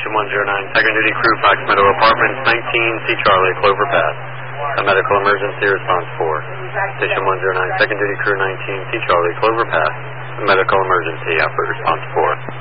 Station 109, second duty crew, Fox Meadow Apartments, 19, C. Charlie, Clover Path. A medical emergency, response 4. Station 109, second duty crew, 19, C. Charlie, Clover Path. A medical emergency, output response 4.